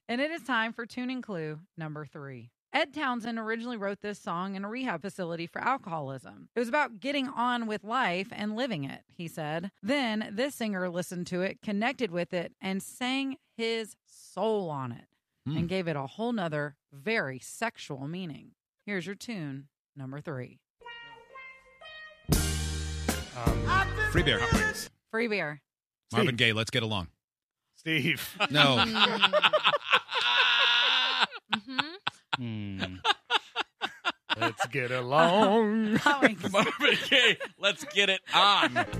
And it is time for tuning clue number 3. Ed Townsend originally wrote this song in a rehab facility for alcoholism. It was about getting on with life and living it, he said. Then this singer listened to it, connected with it, and sang his soul on it and gave it a whole nother, very sexual meaning. Here's your tune number 3. Free beer, hot wings. Free beer. Marvin Gaye, let's get along. Steve. No. Let's get along. Hot wings. Marvin Gaye, let's get it on.